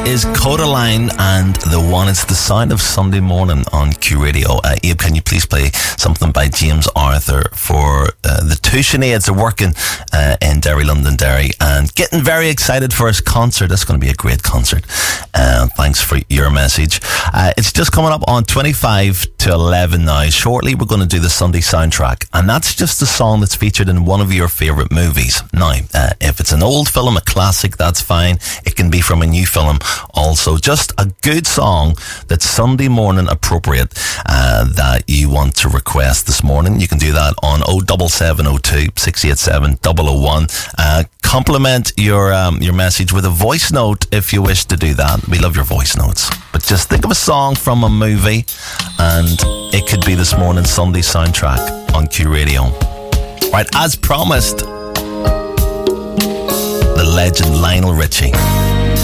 is Codaline and the one. It's the sound of Sunday morning on Q Radio. Abe, can you please play something by James Arthur for the two Sineads are working in Derry, Londonderry, and getting very excited for his concert. That's going to be a great concert. Thanks for your message. It's just coming up on 25 to 11 now. Shortly we're going to do the Sunday soundtrack, and that's just a song that's featured in one of your favourite movies. Now, if it's an old film, a classic, that's fine. It can be from a new film also. Just a good song that's Sunday morning appropriate that you want to request this morning. You can do that on 07702 687 001. Compliment your message with a voice note if you wish to do that. We love your voice notes. But just think of a song from a movie, and it could be this morning's Sunday soundtrack on Q Radio. Right, as promised, the legend Lionel Richie.